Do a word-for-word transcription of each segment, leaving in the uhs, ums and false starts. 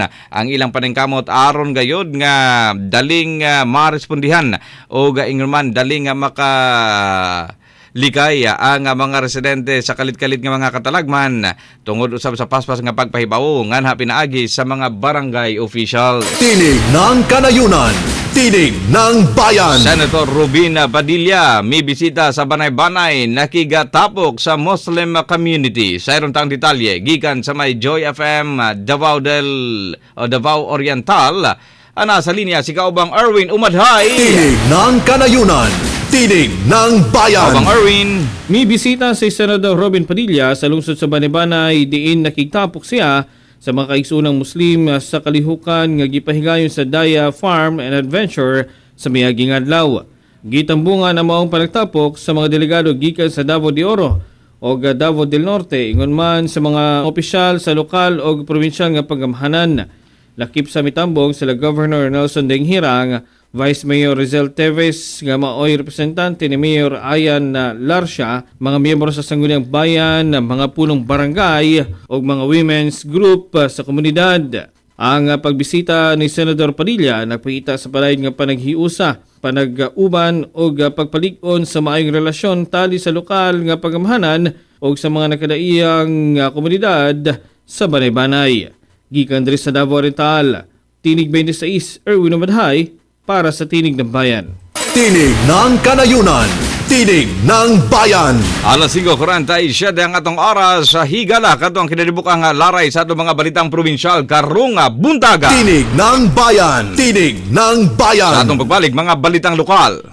ang ilang paningkamot aron gayod nga daling uh, marespondihan o gaingon man daling nga maka likay ang mga residente sa kalit-kalit nga mga katalagman tungod usab sa paspas nga pagpahibaw nganha pinaagi sa mga barangay officials. Tinig ng Kanayunan, tinig ng bayan. Senator Robin Padilla may bisita sa Banay-Banay nakigatapok sa Muslim community. Sa iron tang detalye gikan sa may Joy F M Davao del o Davao Oriental. Ana sa linya si kaubang Erwin Umadhay. Tinig ng Kanayunan, tinig ng bayan. Kaubang Erwin. May bisita si Senador Robin Padilla sa lungsod sa Banay-Banay diin nakitapok siya sa mga kaigsuunang Muslim sa kalihukan nga gipahigayon sa Daya Farm and Adventure sa miaging adlaw. Gitambungan ang maong panagtapok sa mga delegado gikan sa Davao de Oro o Davao del Norte ingon man sa mga opisyal sa lokal o probinsyal nga pagamhanan. Lakip sa mitambong sila Governor Nelson Denghirang, Vice Mayor Rizal Teves, nga maoy representante ni Mayor Ayan Larsha, mga miyembro sa Sangguniang Bayan, mga punong barangay o mga women's group sa komunidad. Ang pagbisita ni Senador Padilla nagpakita sa palayon nga panaghiusa, panag-uban o pagpalig-on sa maayong relasyon tali sa lokal nga pagamhanan o sa mga nakadaiyang komunidad sa Banay-Banay. Gikan diri sa Davao Oriental, Tinig twenty-six, Erwin Umadhay para sa Tinig ng Bayan. Tinig ng Kanayunan, tinig ng bayan. Alas singko forty-siyete ang atong oras sa higala kato ang kinalibukang laray sa atong mga balitang probinsyal karong buntaga. Tinig ng bayan, tinig ng bayan. Sa atong pagbalik mga balitang lokal.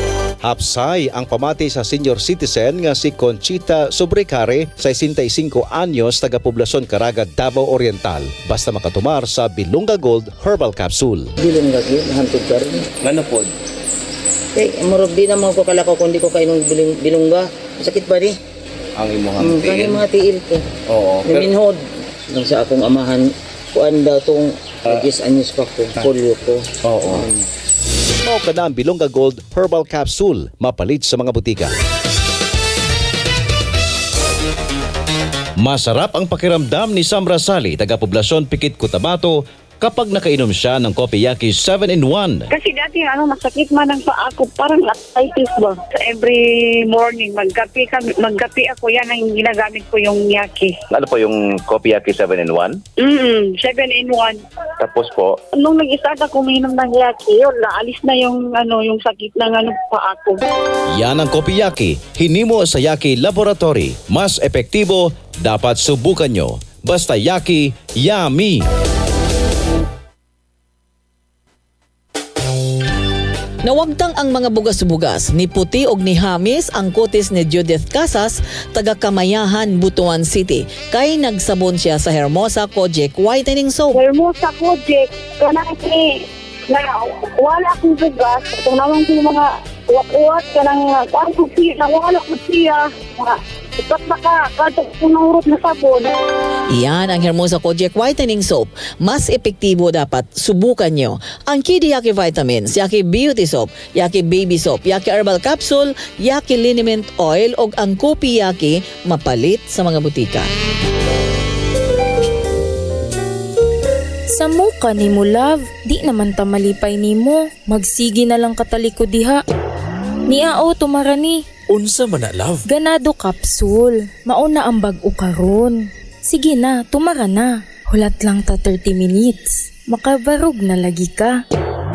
Hapsay ang pamati sa senior citizen nga si Conchita Sobrecare, sesenta y cinco anyos, taga-poblasyon Caraga, Davao Oriental. Basta makatumar sa Bilunga Gold Herbal Capsule. Bilunga Gold, hantod ka rin. Ano po? Eh, marog di naman ko kalakaw kung di ko kainom bilung, bilungga. Sakit ba di? Ang imong Mm, tiil? ang mga tiil ko. Oo. Pero, Naminhod. Nang sa akong amahan, kuan daw itong uh, diyes anyos pa ko, polio ko. oo. Um, Mao ka na ang Bilunga Gold Herbal Capsule, mapalit sa mga butika. Masarap ang pakiramdam ni Sam Rasali, taga-poblasyon Pikit, Cotabato, kapag nakainom siya ng Kopiyaki seven in one. Kasi dati ano, masakit man ang paa ko, parang arthritis ba. So every morning, magkape, kami, magkape ako, yan ang ginagamit ko yung yaki. Ano po yung Kopiyaki seven in one? Mm, seven in one. Tapos po, Nung nag-start ako uminom ng yaki, yun, naalis na yung, ano, yung sakit ng ano, paa ko. Yan ang Kopiyaki, hinimo sa Yaki Laboratory. Mas epektibo, dapat subukan nyo. Basta Yaki, yummy! Nawagtang ang mga bugas-bugas ni Puti og ni Hamis ang kutis ni Judith Casas, taga Kamayahan, Butuan City. Kay nagsabon siya sa Hermosa Kojic Whitening Soap. Hermosa Kojic, kanang ni, na wala akong bugas, itong naman yung mga uwat-uwat, kanang kuwan ko siya, na wala ko siya, ipat na ka, kadang punurot na sabon. Iyan ang Hermosa Kojic Whitening Soap. Mas epektibo dapat subukan nyo. Ang Kidi Yaki Vitamins, Yaki Beauty Soap, Yaki Baby Soap, Yaki Herbal Capsule, Yaki Liniment Oil o ang Kopi Yaki mapalit sa mga butika. Sa muka ni mo, love, di naman ta malipay ni mo. Magsigi na lang kataliko diha. Niao tumarani. Unsa man na, love? Ganado Capsule. Mauna ang bag-o karon. Sige na, tumara na. Hulat lang ta thirty minutes. Makabarog na lagi ka.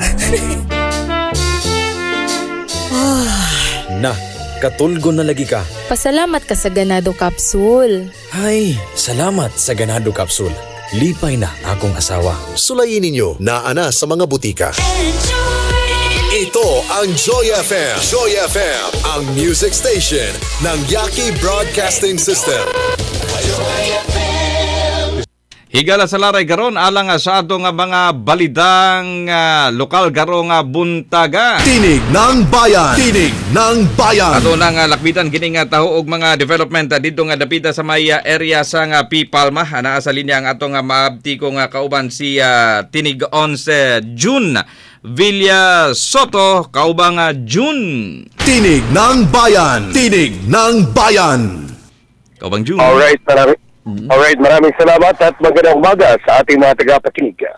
Ah, na, katulgo na lagi ka. Pasalamat ka sa Ganado Capsule. Ay, salamat sa Ganado Capsule. Lipay na akong asawa. Sulayin ninyo na ana sa mga butika. Ito ang Joy F M. Joy F M, ang music station ng Yaki Broadcasting System. Higala sa laray karon alang sa ato nga mga balitang uh, lokal karong uh, buntaga. Tinig ng bayan. Tinig ng bayan. Ato nang uh, lakbitan kini nga taho og mga development uh, dito nga dapita sa may uh, area sa nga P. Palma. Anaa sa linya ang ato nga maabti ko nga kauban si uh, Tinig eleven June Villa Soto, kaubang uh, June. Tinig ng bayan. Tinig ng bayan. Kaubang June. Alright, maraming Alright, maraming salamat at magandang umaga sa ating mga tagapakinig.